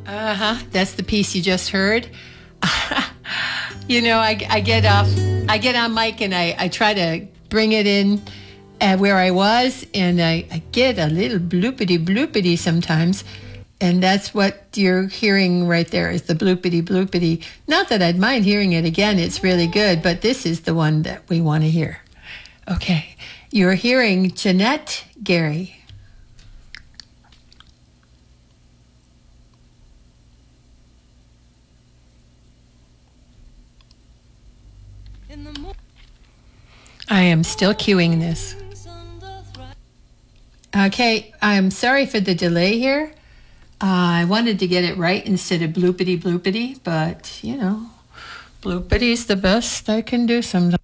That's the piece you just heard. I get on mic and I try to bring it in where I was, and I get a little bloopity bloopity sometimes. And that's what you're hearing right there is the bloopity bloopity. Not that I'd mind hearing it again. It's really good, but this is the one that we want to hear. Okay. You're hearing Jeanette Gary. I am still cueing this. Okay, I'm sorry for the delay here. I wanted to get it right instead of bloopity bloopity, but, bloopity is the best I can do sometimes.